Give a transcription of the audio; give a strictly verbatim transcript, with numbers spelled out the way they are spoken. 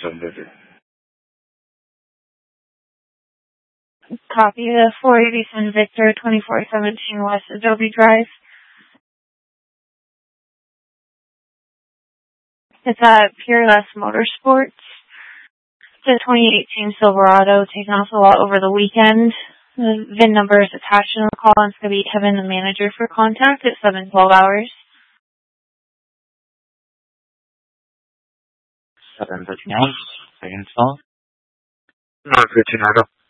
seven Victor. Copy the four eighty-seven Victor, twenty-four seventeen West Adobe Drive. It's at Peerless Motorsports. It's a twenty eighteen Silverado taken off the lot over the weekend. The V I N number is attached in the call, and it's going to be Kevin, the manager, for contact at seven twelve hours. seven fifteen hours, second twelve. nine fifteen, I go.